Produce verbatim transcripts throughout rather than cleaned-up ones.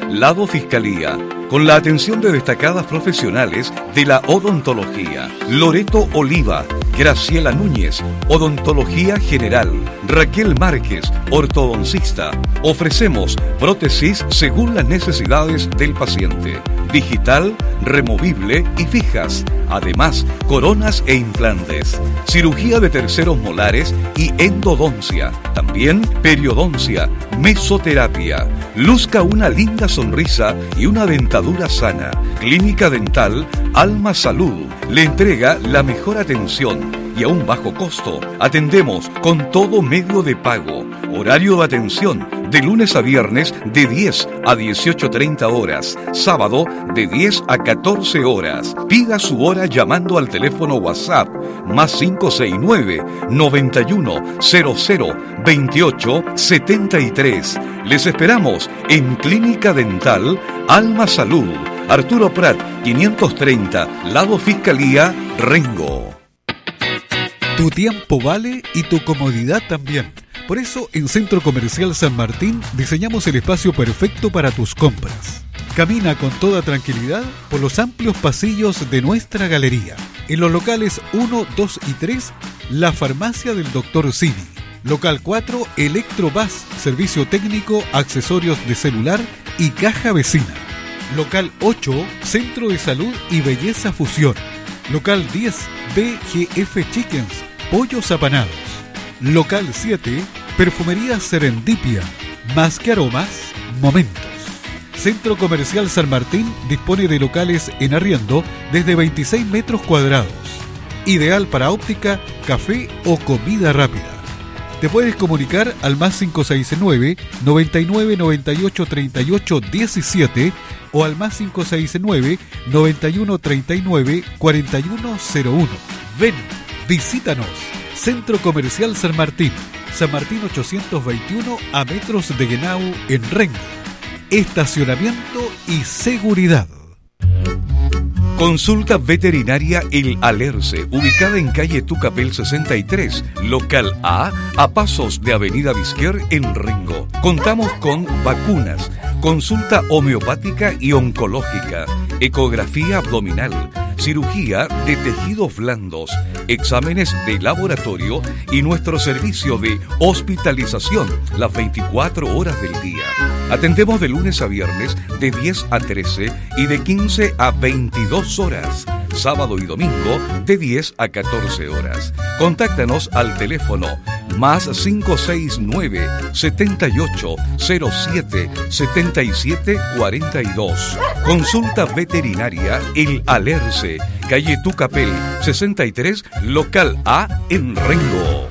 Lado Fiscalía, con la atención de destacadas profesionales de la odontología. Loreto Oliva, Graciela Núñez, Odontología General. Raquel Márquez, ortodoncista. Ofrecemos prótesis según las necesidades del paciente. Digital, removible y fijas. Además, coronas e implantes. Cirugía de terceros molares y endodoncia. También periodoncia, mesoterapia. Luzca una linda sonrisa y una dentadura sana. Clínica Dental Alma Salud le entrega la mejor atención y a un bajo costo. Atendemos con todo medio de pago. Horario de atención de lunes a viernes de diez a dieciocho treinta horas. Sábado de diez a catorce horas. Pida su hora llamando al teléfono WhatsApp más cinco seis nueve, noventa y uno, cero cero, veintiocho, setenta y tres. Les esperamos en Clínica Dental Alma Salud. Arturo Prat, quinientos treinta, Lado Fiscalía, Rengo. Tu tiempo vale y tu comodidad también. Por eso, en Centro Comercial San Martín diseñamos el espacio perfecto para tus compras. Camina con toda tranquilidad por los amplios pasillos de nuestra galería. En los locales uno, dos y tres, la farmacia del doctor Cini. Local cuatro, Electrobus, servicio técnico, accesorios de celular y caja vecina. Local ocho, Centro de Salud y Belleza Fusión. Local diez, B G F Chickens, pollos apanados. Local siete, Perfumería Serendipia, más que aromas, momentos. Centro Comercial San Martín dispone de locales en arriendo desde veintiséis metros cuadrados. Ideal para óptica, café o comida rápida. Te puedes comunicar al más cinco seis nueve, noventa y nueve, noventa y ocho, treinta y ocho, diecisiete o al más cinco seis nueve, noventa y uno, treinta y nueve, cuarenta y uno cero uno. Ven, visítanos. Centro Comercial San Martín, San Martín ochocientos veintiuno a metros de Guenau en Rengo. Estacionamiento y seguridad. Consulta Veterinaria El Alerce, ubicada en calle Tucapel sesenta y tres, local A, a pasos de Avenida Vizquer en Rengo. Contamos con vacunas, consulta homeopática y oncológica, ecografía abdominal, cirugía de tejidos blandos, exámenes de laboratorio y nuestro servicio de hospitalización las veinticuatro horas del día. Atendemos de lunes a viernes de diez a trece y de quince a veintidós horas. Sábado y domingo de diez a catorce horas. Contáctanos al teléfono más cinco seis nueve, setenta y ocho, cero siete, setenta y siete, cuarenta y dos. Consulta Veterinaria El Alerce, calle Tucapel sesenta y tres, local A en Rengo.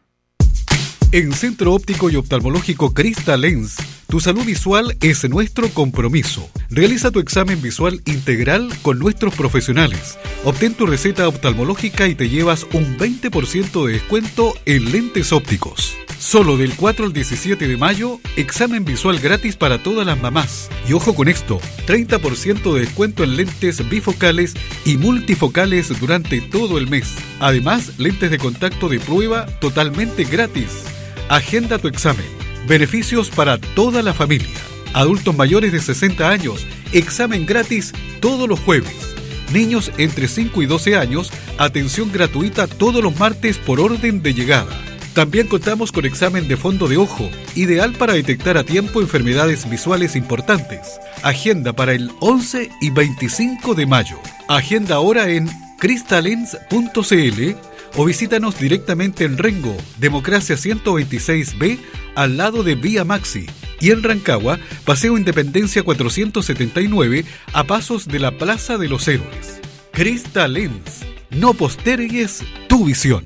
En Centro Óptico y Oftalmológico Crystal Lens, tu salud visual es nuestro compromiso. Realiza tu examen visual integral con nuestros profesionales. Obtén tu receta oftalmológica y te llevas un veinte por ciento de descuento en lentes ópticos. Solo del cuatro al diecisiete de mayo, examen visual gratis para todas las mamás. Y ojo con esto, treinta por ciento de descuento en lentes bifocales y multifocales durante todo el mes. Además, lentes de contacto de prueba totalmente gratis. Agenda tu examen. Beneficios para toda la familia. Adultos mayores de sesenta años, examen gratis todos los jueves. Niños entre cinco y doce años, atención gratuita todos los martes por orden de llegada. También contamos con examen de fondo de ojo, ideal para detectar a tiempo enfermedades visuales importantes. Agenda para el once y veinticinco de mayo. Agenda ahora en crystalens punto c l o visítanos directamente en Rengo, Democracia ciento veintiséis B, al lado de Vía Maxi. Y en Rancagua, Paseo Independencia cuatrocientos setenta y nueve, a pasos de la Plaza de los Héroes. Crystal Lens, no postergues tu visión.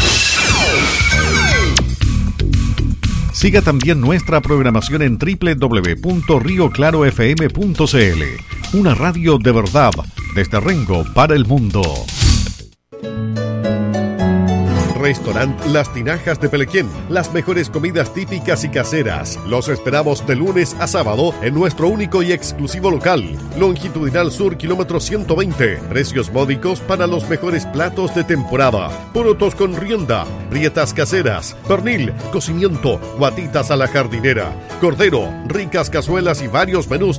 Siga también nuestra programación en doble u doble u doble u punto río claro f m punto c l. Una radio de verdad, desde Rengo para el mundo. Restaurant Las Tinajas de Pelequén. Las mejores comidas típicas y caseras. Los esperamos de lunes a sábado en nuestro único y exclusivo local. Longitudinal Sur, kilómetro ciento veinte. Precios módicos para los mejores platos de temporada. Porotos con rienda, rietas caseras, pernil, cocimiento, guatitas a la jardinera, cordero, ricas cazuelas y varios menús